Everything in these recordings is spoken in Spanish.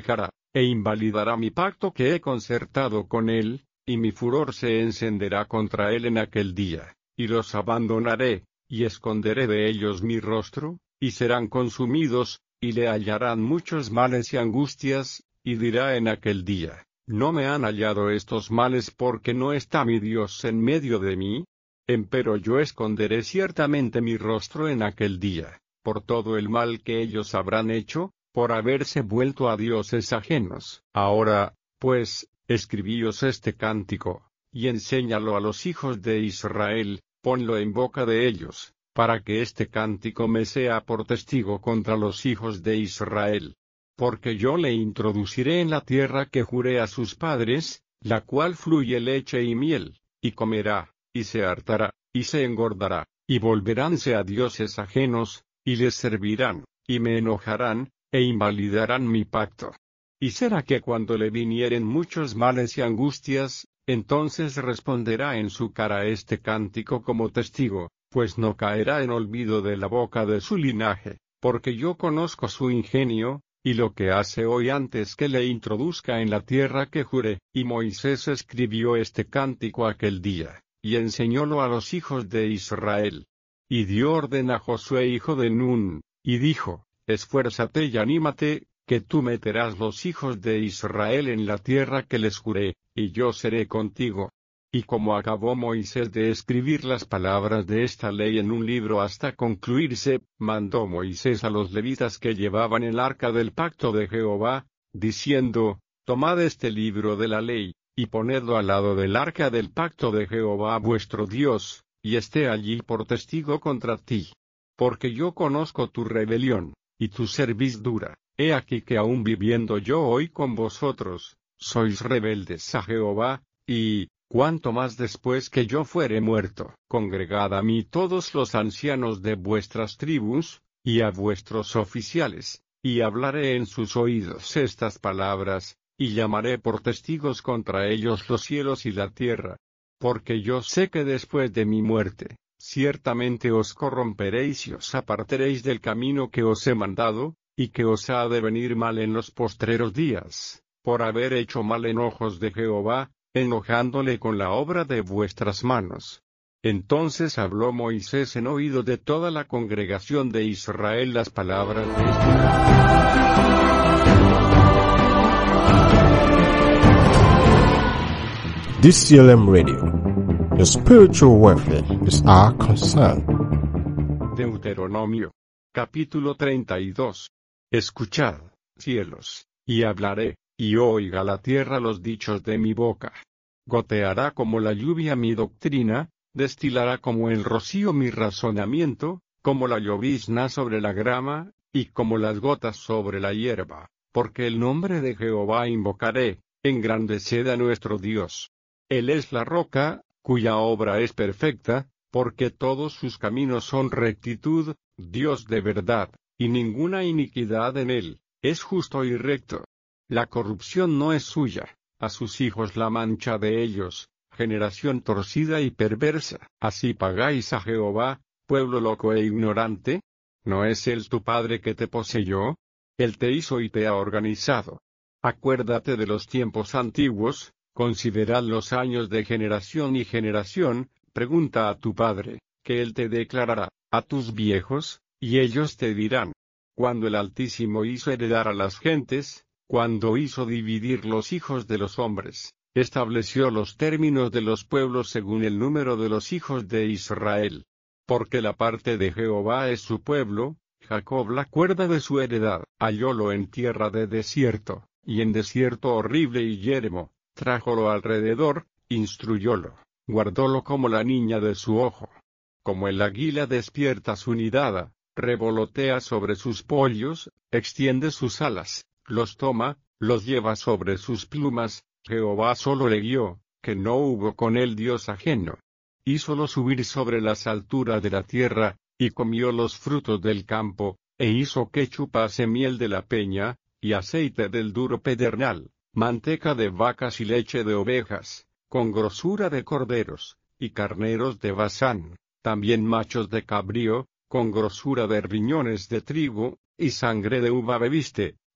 dejará, e invalidará mi pacto que he concertado con él, y mi furor se encenderá contra él en aquel día, y los abandonaré, y esconderé de ellos mi rostro, y serán consumidos, y le hallarán muchos males y angustias, y dirá en aquel día, ¿no me han hallado estos males porque no está mi Dios en medio de mí? Empero yo esconderé ciertamente mi rostro en aquel día, por todo el mal que ellos habrán hecho, por haberse vuelto a dioses ajenos. Ahora, pues, escribíos este cántico, y enséñalo a los hijos de Israel, ponlo en boca de ellos, para que este cántico me sea por testigo contra los hijos de Israel. Porque yo le introduciré en la tierra que juré a sus padres, la cual fluye leche y miel, y comerá, y se hartará, y se engordará, y volveránse a dioses ajenos, y les servirán, y me enojarán, e invalidarán mi pacto. Y será que cuando le vinieren muchos males y angustias, entonces responderá en su cara este cántico como testigo, pues no caerá en olvido de la boca de su linaje, porque yo conozco su ingenio, y lo que hace hoy antes que le introduzca en la tierra que juré. Y Moisés escribió este cántico aquel día, y enseñólo a los hijos de Israel. Y dio orden a Josué hijo de Nun, y dijo, esfuérzate y anímate, que tú meterás los hijos de Israel en la tierra que les juré, y yo seré contigo. Y como acabó Moisés de escribir las palabras de esta ley en un libro hasta concluirse, mandó Moisés a los levitas que llevaban el arca del pacto de Jehová, diciendo, tomad este libro de la ley, y ponedlo al lado del arca del pacto de Jehová vuestro Dios, y esté allí por testigo contra ti. Porque yo conozco tu rebelión, y tu servidura. He aquí que aún viviendo yo hoy con vosotros, sois rebeldes a Jehová, y, cuanto más después que yo fuere muerto, congregad a mí todos los ancianos de vuestras tribus, y a vuestros oficiales, y hablaré en sus oídos estas palabras, y llamaré por testigos contra ellos los cielos y la tierra. Porque yo sé que después de mi muerte, ciertamente os corromperéis y os apartaréis del camino que os he mandado, y que os ha de venir mal en los postreros días, por haber hecho mal en ojos de Jehová, enojándole con la obra de vuestras manos. Entonces habló Moisés en oído de toda la congregación de Israel las palabras de DCLM Radio. The spiritual welfare is our concern. Deuteronomio. Capítulo 32. Escuchad, cielos, y hablaré, y oiga la tierra los dichos de mi boca. Goteará como la lluvia mi doctrina, destilará como el rocío mi razonamiento, como la llovizna sobre la grama, y como las gotas sobre la hierba, porque el nombre de Jehová invocaré, engrandeced a nuestro Dios. Él es la roca, cuya obra es perfecta, porque todos sus caminos son rectitud, Dios de verdad, y ninguna iniquidad en él, es justo y recto. La corrupción no es suya, a sus hijos la mancha de ellos, generación torcida y perversa. Así pagáis a Jehová, pueblo loco e ignorante. ¿No es él tu padre que te poseyó? Él te hizo y te ha organizado. Acuérdate de los tiempos antiguos, considerad los años de generación y generación, pregunta a tu padre, que él te declarará, a tus viejos, y ellos te dirán. Cuando el Altísimo hizo heredar a las gentes, cuando hizo dividir los hijos de los hombres, estableció los términos de los pueblos según el número de los hijos de Israel. Porque la parte de Jehová es su pueblo, Jacob la cuerda de su heredad, hallólo en tierra de desierto, y en desierto horrible y yermo, trájolo alrededor, instruyólo, guardólo como la niña de su ojo. Como el águila despierta su nidada, revolotea sobre sus pollos, extiende sus alas, los toma, los lleva sobre sus plumas. Jehová solo le guió, que no hubo con él Dios ajeno. Hízolo subir sobre las alturas de la tierra, y comió los frutos del campo, e hizo que chupase miel de la peña, y aceite del duro pedernal, manteca de vacas y leche de ovejas, con grosura de corderos, y carneros de Basán, también machos de cabrío, con grosura de riñones de trigo, y sangre de uva bebiste,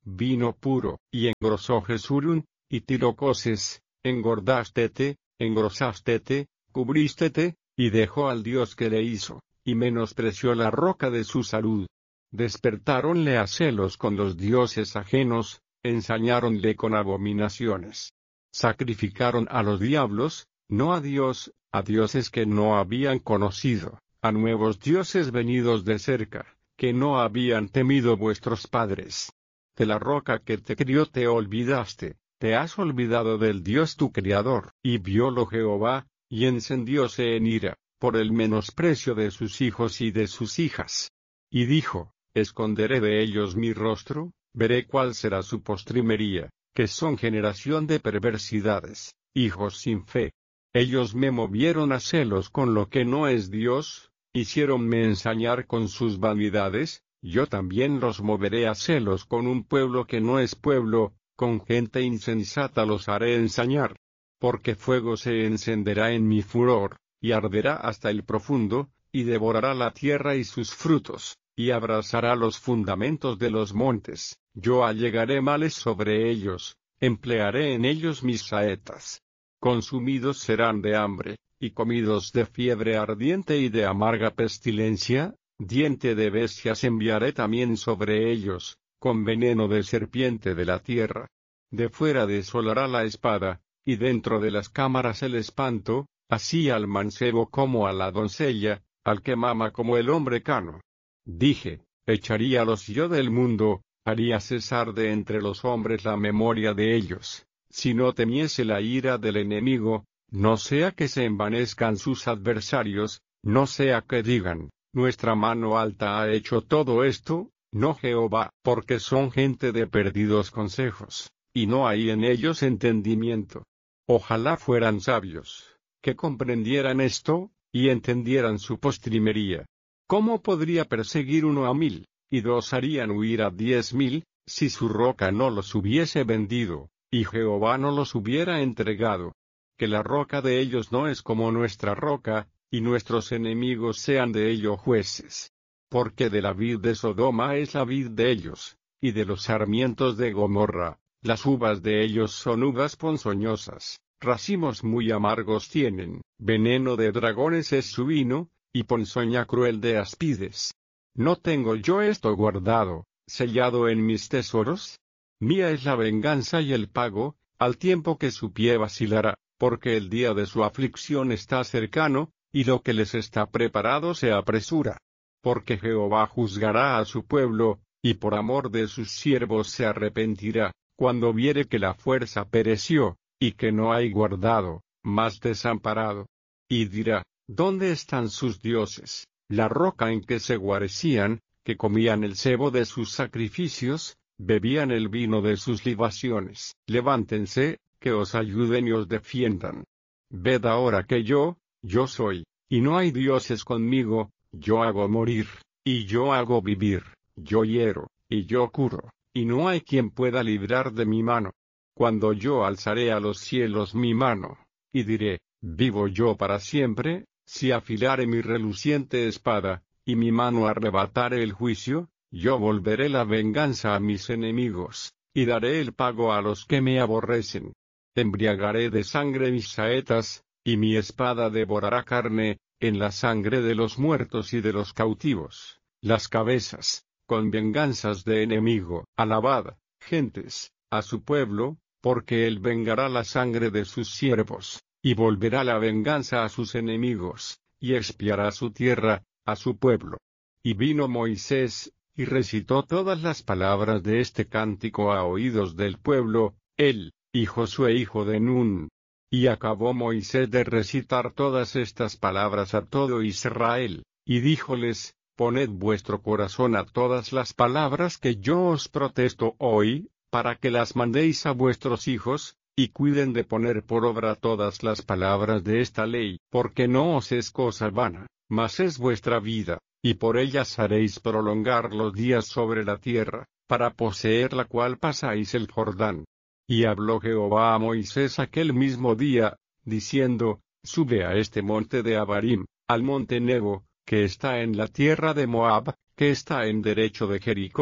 vino puro, y engrosó Jesurún, y Tirocoses, engordástete, engrosástete, cubrístete, y dejó al Dios que le hizo, y menospreció la roca de su salud. Despertáronle a celos con los dioses ajenos, ensañáronle con abominaciones. Sacrificaron a los diablos, no a Dios, a dioses que no habían conocido, a nuevos dioses venidos de cerca, que no habían temido vuestros padres. De la roca que te crió te olvidaste, te has olvidado del Dios tu Criador. Y viólo Jehová, y encendióse en ira, por el menosprecio de sus hijos y de sus hijas. Y dijo, esconderé de ellos mi rostro, veré cuál será su postrimería, que son generación de perversidades, hijos sin fe. Ellos me movieron a celos con lo que no es Dios, hiciéronme ensañar con sus vanidades, yo también los moveré a celos con un pueblo que no es pueblo, con gente insensata los haré ensañar. Porque fuego se encenderá en mi furor, y arderá hasta el profundo, y devorará la tierra y sus frutos, y abrazará los fundamentos de los montes. Yo allegaré males sobre ellos, emplearé en ellos mis saetas. Consumidos serán de hambre, y comidos de fiebre ardiente y de amarga pestilencia, diente de bestias enviaré también sobre ellos, con veneno de serpiente de la tierra. De fuera desolará la espada, y dentro de las cámaras el espanto, así al mancebo como a la doncella, al que mama como el hombre cano. Dije, echaríalos yo del mundo, haría cesar de entre los hombres la memoria de ellos, si no temiese la ira del enemigo, no sea que se envanezcan sus adversarios, no sea que digan, nuestra mano alta ha hecho todo esto, no Jehová, porque son gente de perdidos consejos, y no hay en ellos entendimiento. Ojalá fueran sabios, que comprendieran esto, y entendieran su postrimería. ¿Cómo podría perseguir 1 a 1000, y 2 harían huir a 10.000, si su roca no los hubiese vendido, y Jehová no los hubiera entregado? Que la roca de ellos no es como nuestra roca, y nuestros enemigos sean de ello jueces. Porque de la vid de Sodoma es la vid de ellos, y de los sarmientos de Gomorra, las uvas de ellos son uvas ponzoñosas, racimos muy amargos tienen, veneno de dragones es su vino, y ponzoña cruel de aspides. ¿No tengo yo esto guardado, sellado en mis tesoros? Mía es la venganza y el pago, al tiempo que su pie vacilará, porque el día de su aflicción está cercano, y lo que les está preparado se apresura. Porque Jehová juzgará a su pueblo, y por amor de sus siervos se arrepentirá, cuando viere que la fuerza pereció, y que no hay guardado, mas desamparado. Y dirá, ¿dónde están sus dioses, la roca en que se guarecían, que comían el sebo de sus sacrificios, bebían el vino de sus libaciones? Levántense, que os ayuden y os defiendan. Ved ahora que yo soy, y no hay dioses conmigo, yo hago morir, y yo hago vivir, yo hiero, y yo curo, y no hay quien pueda librar de mi mano. Cuando yo alzaré a los cielos mi mano, y diré, vivo yo para siempre, si afilare mi reluciente espada, y mi mano arrebatare el juicio, yo volveré la venganza a mis enemigos, y daré el pago a los que me aborrecen. Embriagaré de sangre mis saetas, y mi espada devorará carne, en la sangre de los muertos y de los cautivos, las cabezas, con venganzas de enemigo. Alabad, gentes, a su pueblo, porque él vengará la sangre de sus siervos, y volverá la venganza a sus enemigos, y expiará su tierra, a su pueblo. Y vino Moisés, y recitó todas las palabras de este cántico a oídos del pueblo, él, y Josué hijo de Nun. Y acabó Moisés de recitar todas estas palabras a todo Israel, y díjoles, poned vuestro corazón a todas las palabras que yo os protesto hoy, para que las mandéis a vuestros hijos, y cuiden de poner por obra todas las palabras de esta ley, porque no os es cosa vana, mas es vuestra vida, y por ellas haréis prolongar los días sobre la tierra, para poseer la cual pasáis el Jordán. Y habló Jehová a Moisés aquel mismo día, diciendo, sube a este monte de Abarim, al monte Nebo, que está en la tierra de Moab, que está en derecho de Jericó,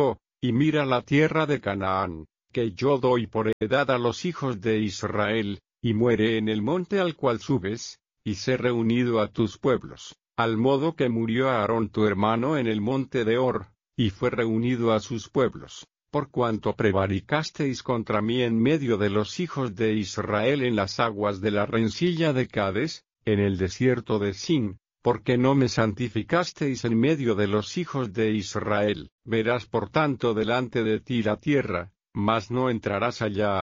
y mira la tierra de Canaán, que yo doy por heredad a los hijos de Israel, y muere en el monte al cual subes, y sé reunido a tus pueblos, al modo que murió Aarón tu hermano en el monte de Hor, y fue reunido a sus pueblos, por cuanto prevaricasteis contra mí en medio de los hijos de Israel en las aguas de la rencilla de Cades, en el desierto de Sin, porque no me santificasteis en medio de los hijos de Israel. Verás por tanto delante de ti la tierra, mas no entrarás allá.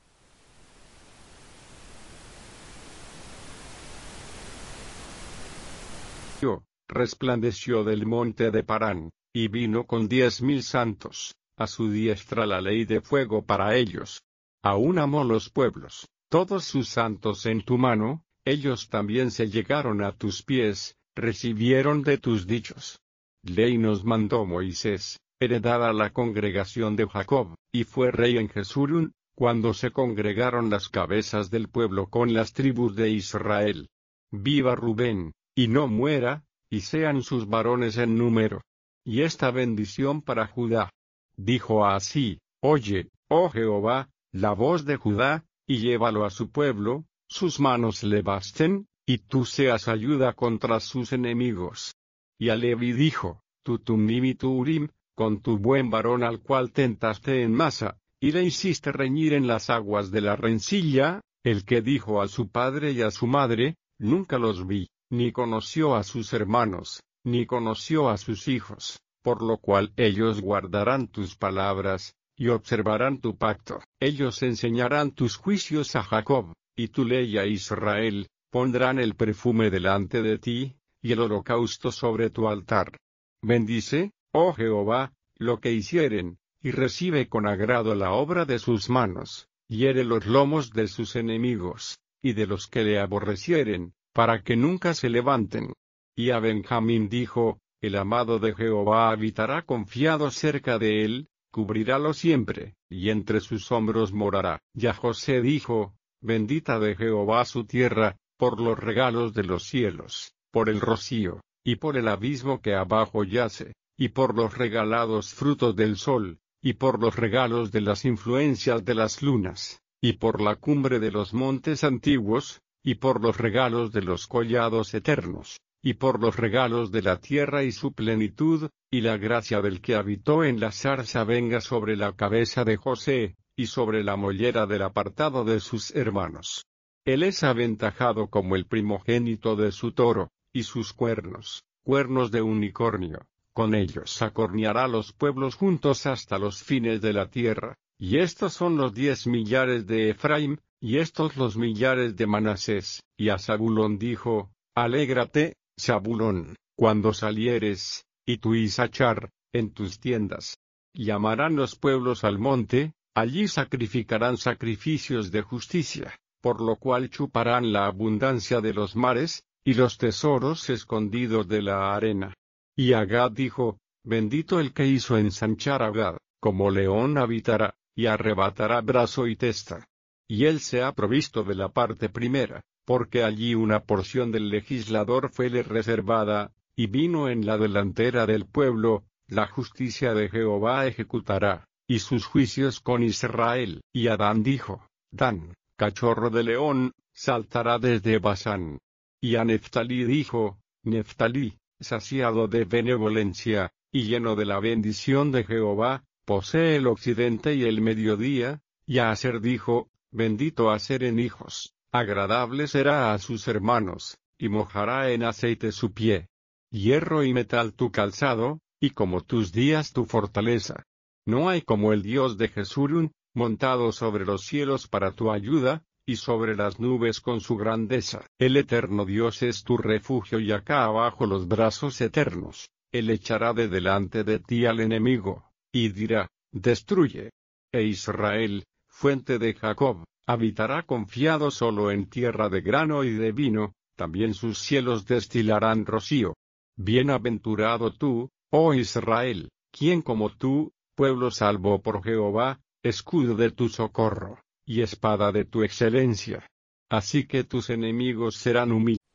Resplandeció del monte de Parán, y vino con 10,000 santos, a su diestra la ley de fuego para ellos. Aún amó los pueblos, todos sus santos en tu mano, ellos también se llegaron a tus pies, recibieron de tus dichos. Ley nos mandó Moisés, heredada la congregación de Jacob, y fue rey en Jesurún, cuando se congregaron las cabezas del pueblo con las tribus de Israel. Viva Rubén, y no muera, y sean sus varones en número. Y esta bendición para Judá. Dijo así: Oye, oh Jehová, la voz de Judá, y llévalo a su pueblo, sus manos le basten, y tú seas ayuda contra sus enemigos. Y a Levi dijo: Tu Tumim y tu Urim, con tu buen varón al cual tentaste en Masa, y le hiciste reñir en las aguas de la rencilla, el que dijo a su padre y a su madre: Nunca los vi, ni conoció a sus hermanos, ni conoció a sus hijos, por lo cual ellos guardarán tus palabras, y observarán tu pacto. Ellos enseñarán tus juicios a Jacob, y tu ley a Israel, pondrán el perfume delante de ti, y el holocausto sobre tu altar. Bendice, oh Jehová, lo que hicieren, y recibe con agrado la obra de sus manos, hiere los lomos de sus enemigos, y de los que le aborrecieren, para que nunca se levanten. Y a Benjamín dijo: El amado de Jehová habitará confiado cerca de él, cubrirálo siempre, y entre sus hombros morará. Y a José dijo: Bendita de Jehová su tierra, por los regalos de los cielos, por el rocío, y por el abismo que abajo yace, y por los regalados frutos del sol, y por los regalos de las influencias de las lunas, y por la cumbre de los montes antiguos, y por los regalos de los collados eternos, y por los regalos de la tierra y su plenitud, y la gracia del que habitó en la zarza venga sobre la cabeza de José, y sobre la mollera del apartado de sus hermanos. Él es aventajado como el primogénito de su toro, y sus cuernos, cuernos de unicornio, con ellos acorneará los pueblos juntos hasta los fines de la tierra. Y estos son los 10 millares de Efraín, y estos los millares de Manasés. Y a Zabulón dijo: Alégrate, Zabulón, cuando salieres, y tú Isachar, en tus tiendas. Llamarán los pueblos al monte, allí sacrificarán sacrificios de justicia, por lo cual chuparán la abundancia de los mares, y los tesoros escondidos de la arena. Y a Gad dijo: Bendito el que hizo ensanchar a Gad, como león habitará, y arrebatará brazo y testa. Y él se ha provisto de la parte primera, porque allí una porción del legislador fuele reservada, y vino en la delantera del pueblo, la justicia de Jehová ejecutará, y sus juicios con Israel. Y Adán dijo: Dan, cachorro de león, saltará desde Basán. Y a Neftalí dijo: Neftalí, saciado de benevolencia, y lleno de la bendición de Jehová, posee el occidente y el mediodía. Y a Aser dijo: Bendito Aser en hijos, agradable será a sus hermanos, y mojará en aceite su pie. Hierro y metal tu calzado, y como tus días tu fortaleza. No hay como el Dios de Jesurún, montado sobre los cielos para tu ayuda, y sobre las nubes con su grandeza. El eterno Dios es tu refugio, y acá abajo los brazos eternos. Él echará de delante de ti al enemigo, y dirá: Destruye. E Israel, fuente de Jacob, habitará confiado solo en tierra de grano y de vino, también sus cielos destilarán rocío. Bienaventurado tú, oh Israel, ¿quién como tú, pueblo salvo por Jehová, escudo de tu socorro, y espada de tu excelencia? Así que tus enemigos serán humillados.